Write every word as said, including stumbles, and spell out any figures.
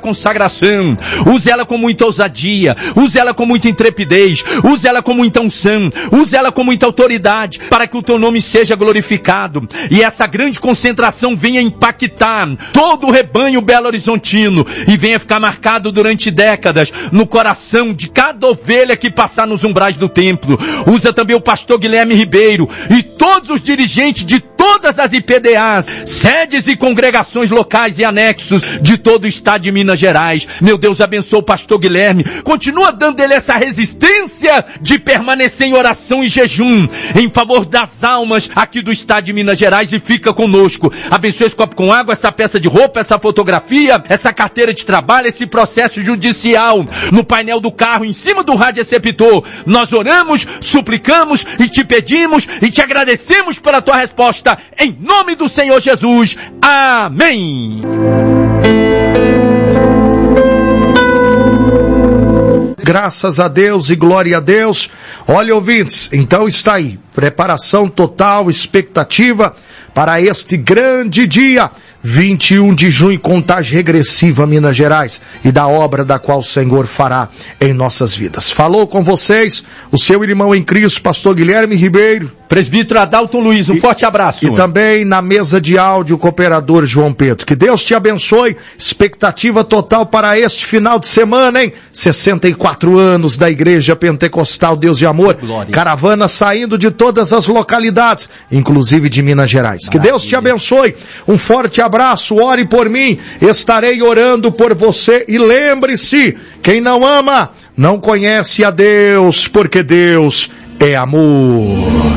consagração, use ela com muita ousadia, use ela com muita intrepidez, use ela com muita unção, use ela com muita autoridade, para que o teu nome seja glorificado, e essa grande concentração venha impactar todo o rebanho Belo Horizontino, e venha ficar marcado durante décadas no coração de cada ovelha que passar nos umbrais do templo. Usa também o pastor Guilherme Ribeiro e todos os dirigentes de todas as I P D As, sedes e congregações locais e anexos de todo o estado de Minas Gerais. Meu Deus, abençoa o pastor Guilherme, continua dando ele essa resistência de permanecer em oração e jejum em favor das almas aqui do estado de Minas Gerais, e fica conosco. Abençoa esse copo com água, essa peça de roupa, essa fotografia, essa carteira de trabalho, esse processo judicial no painel do carro, em cima do rádio receptor. Nós oramos, suplicamos e te pedimos e te agradecemos pela tua resposta, em nome do Senhor Jesus. Amém. Graças a Deus e glória a Deus. Olha, ouvintes, então está aí, preparação total, expectativa para este grande dia, vinte e um de junho, contagem regressiva, Minas Gerais, e da obra da qual o Senhor fará em nossas vidas. Falou com vocês o seu irmão em Cristo, pastor Guilherme Ribeiro, presbítero Adalto Luiz, um e, forte abraço. E também na mesa de áudio, o cooperador João Pedro. Que Deus te abençoe, expectativa total para este final de semana, hein? sessenta e quatro anos da Igreja Pentecostal Deus de Amor, glória. Caravana saindo de todas as localidades, inclusive de Minas Gerais. Maravilha. Que Deus te abençoe, um forte abraço, ore por mim, estarei orando por você, e lembre-se, quem não ama, não conhece a Deus, porque Deus é amor.